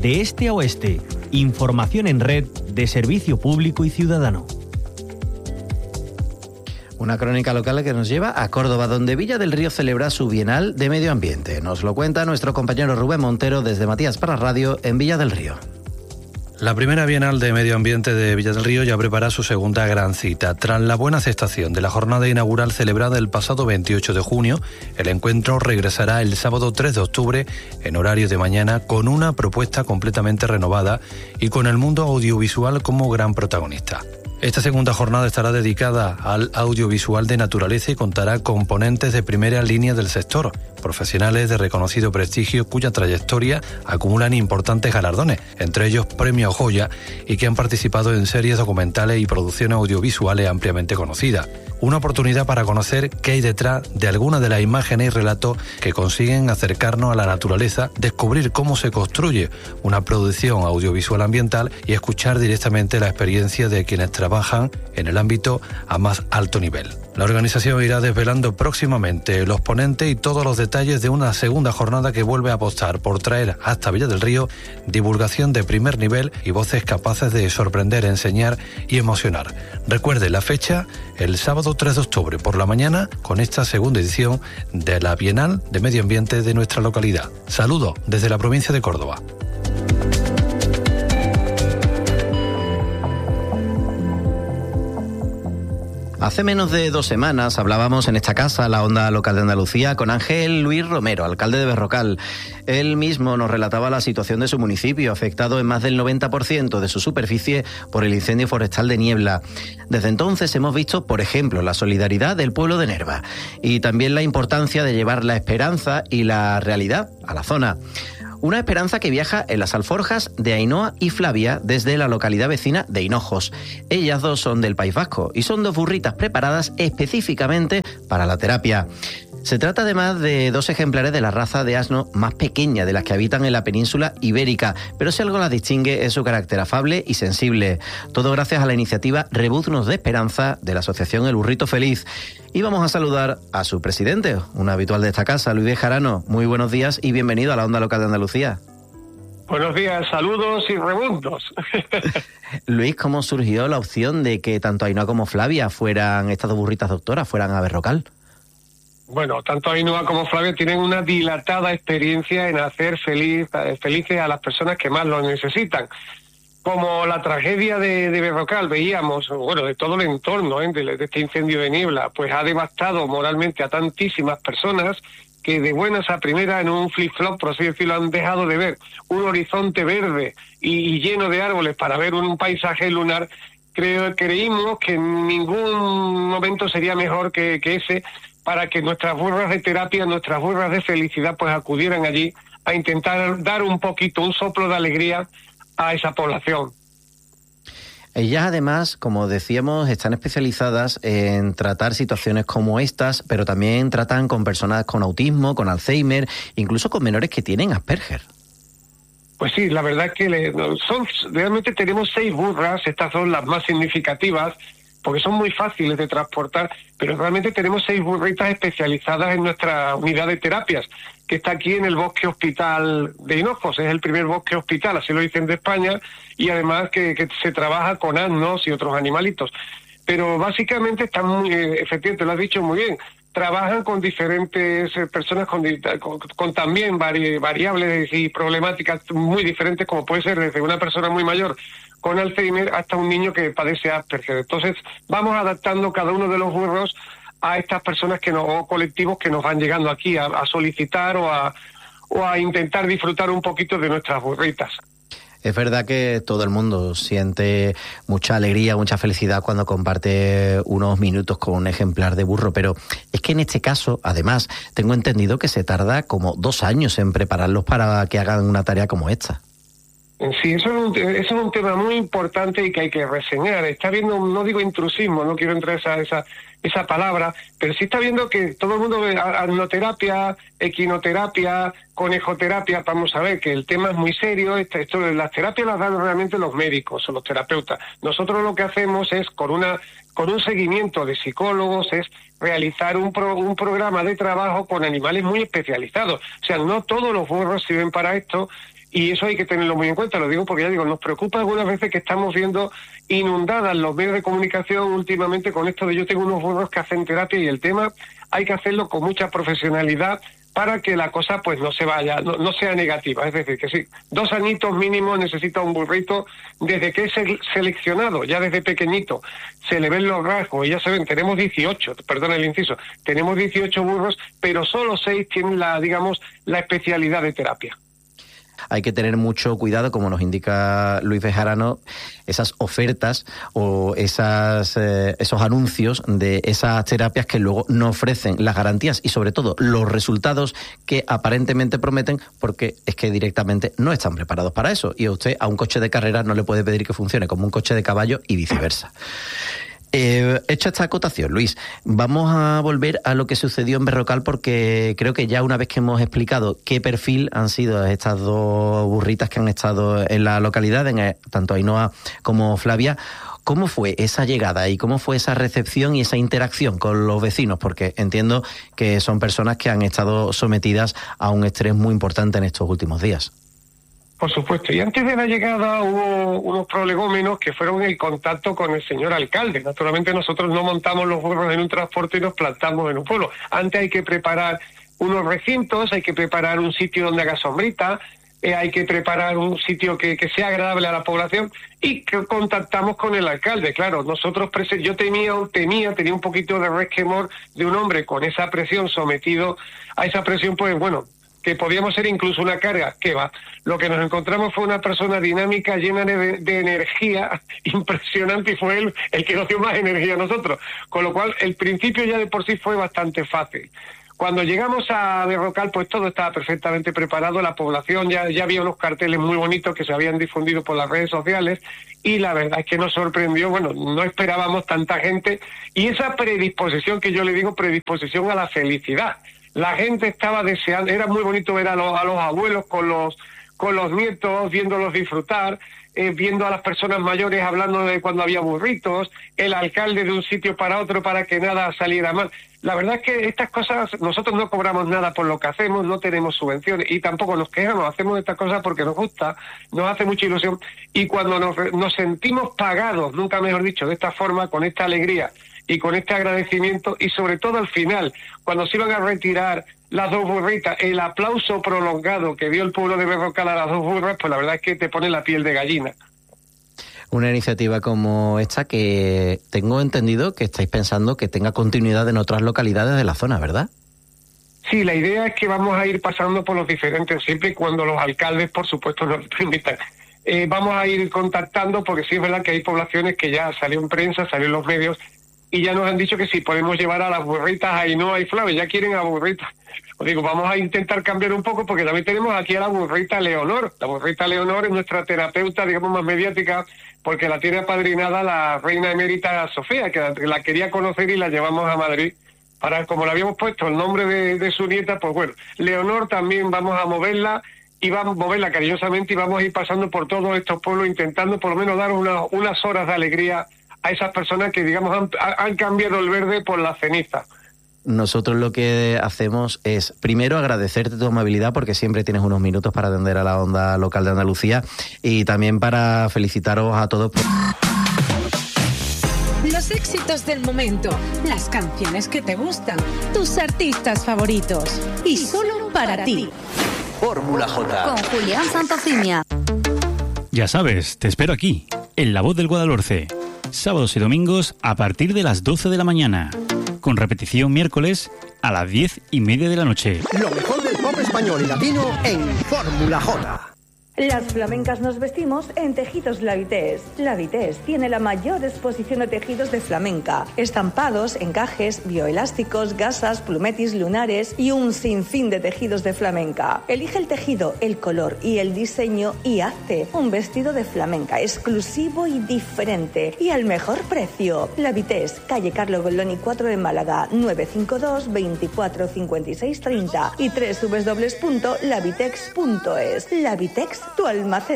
de este a oeste. Información en red de servicio público y ciudadano. Una crónica local que nos lleva a Córdoba, donde Villa del Río celebra su Bienal de Medio Ambiente. Nos lo cuenta nuestro compañero Rubén Montero desde Matías para Radio en Villa del Río. La primera Bienal de Medio Ambiente de Villa del Río ya prepara su segunda gran cita. Tras la buena aceptación de la jornada inaugural celebrada el pasado 28 de junio, el encuentro regresará el sábado 3 de octubre en horario de mañana con una propuesta completamente renovada y con el mundo audiovisual como gran protagonista. Esta segunda jornada estará dedicada al audiovisual de naturaleza y contará con ponentes de primera línea del sector, profesionales de reconocido prestigio cuya trayectoria acumulan importantes galardones, entre ellos Premio Joya, y que han participado en series documentales y producciones audiovisuales ampliamente conocidas. Una oportunidad para conocer qué hay detrás de algunas de las imágenes y relatos que consiguen acercarnos a la naturaleza, descubrir cómo se construye una producción audiovisual ambiental y escuchar directamente la experiencia de quienes trabajan en el ámbito a más alto nivel. La organización irá desvelando próximamente los ponentes y todos los detalles de una segunda jornada que vuelve a apostar por traer hasta Villa del Río divulgación de primer nivel y voces capaces de sorprender, enseñar y emocionar. Recuerde la fecha, el sábado 3 de octubre por la mañana, con esta segunda edición de la Bienal de Medio Ambiente de nuestra localidad. Saludos desde la provincia de Córdoba. Hace menos de 2 semanas hablábamos en esta casa, la Onda Local de Andalucía, con Ángel Luis Romero, alcalde de Berrocal. Él mismo nos relataba la situación de su municipio, afectado en más del 90% de su superficie por el incendio forestal de Niebla. Desde entonces hemos visto, por ejemplo, la solidaridad del pueblo de Nerva y también la importancia de llevar la esperanza y la realidad a la zona. Una esperanza que viaja en las alforjas de Ainhoa y Flavia desde la localidad vecina de Hinojos. Ellas dos son del País Vasco y son 2 burritas preparadas específicamente para la terapia. Se trata además de 2 ejemplares de la raza de asno más pequeña de las que habitan en la península ibérica, pero si algo las distingue es su carácter afable y sensible. Todo gracias a la iniciativa Rebuznos de Esperanza de la asociación El Burrito Feliz. Y vamos a saludar a su presidente, un habitual de esta casa, Luis Bejarano. Muy buenos días y bienvenido a la Onda Local de Andalucía. Buenos días, saludos y rebundos. Luis, ¿cómo surgió la opción de que tanto Ainhoa como Flavia fueran, estas 2 burritas doctoras, fueran a Berrocal? Bueno, tanto Ainhoa como Flavia tienen una dilatada experiencia en hacer felices a las personas que más lo necesitan. Como la tragedia de Berrocal, veíamos, bueno, de todo el entorno de este incendio de Niebla, pues ha devastado moralmente a tantísimas personas que de buenas a primeras, en un flip-flop, por así decirlo, han dejado de ver un horizonte verde y lleno de árboles para ver un paisaje lunar. Creímos que en ningún momento sería mejor que ese, para que nuestras burras de terapia, nuestras burras de felicidad, pues acudieran allí a intentar dar un poquito, un soplo de alegría a esa población. Ellas además, como decíamos, están especializadas en tratar situaciones como estas, pero también tratan con personas con autismo, con Alzheimer, incluso con menores que tienen Asperger. Pues sí, la verdad es que realmente tenemos 6 burras, estas son las más significativas, porque son muy fáciles de transportar, pero realmente tenemos 6 burritas especializadas en nuestra unidad de terapias, que está aquí en el Bosque Hospital de Hinojos. Es el primer bosque hospital, así lo dicen, de España, y además que se trabaja con asnos y otros animalitos. Pero básicamente están muy, efectivamente, lo has dicho muy bien, trabajan con diferentes personas con también variables y problemáticas muy diferentes, como puede ser desde una persona muy mayor con Alzheimer hasta un niño que padece Asperger. Entonces vamos adaptando cada uno de los burros a estas personas o colectivos que nos van llegando aquí a solicitar o a intentar disfrutar un poquito de nuestras burritas. Es verdad que todo el mundo siente mucha alegría, mucha felicidad cuando comparte unos minutos con un ejemplar de burro, pero es que en este caso, además, tengo entendido que se tarda como 2 años en prepararlos para que hagan una tarea como esta. Sí, eso es un tema muy importante y que hay que reseñar. Está viendo, no digo intrusismo, no quiero entrar esa palabra, pero sí está viendo que todo el mundo ve arnoterapia, equinoterapia, conejoterapia. Vamos a ver que el tema es muy serio. Esto de las terapias las dan realmente los médicos o los terapeutas. Nosotros lo que hacemos es, con un seguimiento de psicólogos, es realizar un programa de trabajo con animales muy especializados. O sea, no todos los burros sirven para esto. Y eso hay que tenerlo muy en cuenta, lo digo porque ya digo, nos preocupa algunas veces que estamos viendo inundadas los medios de comunicación últimamente con esto de yo tengo unos burros que hacen terapia, y el tema hay que hacerlo con mucha profesionalidad para que la cosa pues no se vaya, no sea negativa. Es decir, que sí, 2 añitos mínimo necesita un burrito desde que es seleccionado, ya desde pequeñito, se le ven los rasgos, y ya se ven, tenemos 18, perdón el inciso, tenemos 18 burros, pero solo 6 tienen la especialidad de terapia. Hay que tener mucho cuidado, como nos indica Luis Bejarano, esas ofertas o esos anuncios de esas terapias que luego no ofrecen las garantías y sobre todo los resultados que aparentemente prometen, porque es que directamente no están preparados para eso. Y a usted, a un coche de carreras, no le puede pedir que funcione como un coche de caballo y viceversa. Hecha esta acotación, Luis, vamos a volver a lo que sucedió en Berrocal, porque creo que ya una vez que hemos explicado qué perfil han sido estas 2 burritas que han estado en la localidad, tanto Ainhoa como Flavia, ¿cómo fue esa llegada y cómo fue esa recepción y esa interacción con los vecinos? Porque entiendo que son personas que han estado sometidas a un estrés muy importante en estos últimos días. Por supuesto, y antes de la llegada hubo unos prolegómenos que fueron el contacto con el señor alcalde. Naturalmente nosotros no montamos los burros en un transporte y nos plantamos en un pueblo. Antes hay que preparar unos recintos, hay que preparar un sitio donde haga sombrita, hay que preparar un sitio que sea agradable a la población, y que contactamos con el alcalde. Claro, nosotros yo tenía un poquito de resquemor de un hombre con esa presión, sometido a esa presión, pues bueno, que podíamos ser incluso una carga, que va. Lo que nos encontramos fue una persona dinámica, llena de energía, impresionante, y fue él el que nos dio más energía a nosotros. Con lo cual, el principio ya de por sí fue bastante fácil. Cuando llegamos a Berrocal, pues todo estaba perfectamente preparado, la población ya había unos carteles muy bonitos que se habían difundido por las redes sociales, y la verdad es que nos sorprendió, bueno, no esperábamos tanta gente, y esa predisposición que yo le digo, predisposición a la felicidad. La gente estaba deseando, era muy bonito ver a los abuelos con los nietos, viéndolos disfrutar, viendo a las personas mayores hablando de cuando había burritos, el alcalde de un sitio para otro para que nada saliera mal. La verdad es que estas cosas, nosotros no cobramos nada por lo que hacemos, no tenemos subvenciones y tampoco nos quejamos, hacemos estas cosas porque nos gusta, nos hace mucha ilusión, y cuando nos sentimos pagados, nunca mejor dicho, de esta forma, con esta alegría y con este agradecimiento, y sobre todo al final, cuando se iban a retirar las 2 burritas, el aplauso prolongado que dio el pueblo de Berrocal a las 2 burras, pues la verdad es que te pone la piel de gallina. Una iniciativa como esta que tengo entendido que estáis pensando que tenga continuidad en otras localidades de la zona, ¿verdad? Sí, la idea es que vamos a ir pasando por los diferentes, siempre y cuando los alcaldes, por supuesto, nos lo permitan. Vamos a ir contactando, porque sí es verdad que hay poblaciones que ya salió en prensa, salió en los medios, y ya nos han dicho que si podemos llevar a las burritas a Ainhoa y Flavia, ya quieren a burritas. Os digo, vamos a intentar cambiar un poco, porque también tenemos aquí a la burrita Leonor. La burrita Leonor es nuestra terapeuta, digamos, más mediática, porque la tiene apadrinada la reina emérita Sofía, que la quería conocer y la llevamos a Madrid. Como le habíamos puesto el nombre de su nieta, pues bueno, Leonor también vamos a moverla, y vamos a moverla cariñosamente, y vamos a ir pasando por todos estos pueblos intentando por lo menos dar unas horas de alegría a esas personas que, digamos, han cambiado el verde por la ceniza. Nosotros lo que hacemos es, primero, agradecerte tu amabilidad, porque siempre tienes unos minutos para atender a la onda local de Andalucía, y también para felicitaros a todos por... Los éxitos del momento, las canciones que te gustan, tus artistas favoritos, y solo para ti. Fórmula J. Con Julián Santofimia. Ya sabes, te espero aquí, en La Voz del Guadalhorce. Sábados y domingos a partir de las 12 de la mañana. Con repetición miércoles a las 10:30 de la noche. Lo mejor del pop español y latino en Fórmula J. Las flamencas nos vestimos en Tejidos La Vitesse. La Vitesse tiene la mayor exposición de tejidos de flamenca. Estampados, encajes, bioelásticos, gasas, plumetis, lunares y un sinfín de tejidos de flamenca. Elige el tejido, el color y el diseño y hazte un vestido de flamenca exclusivo y diferente y al mejor precio. La Vitesse, calle Carlo Golloni 4 en Málaga, 952 24 56 30 y www.lavitex.es. La Vitex, tu almacén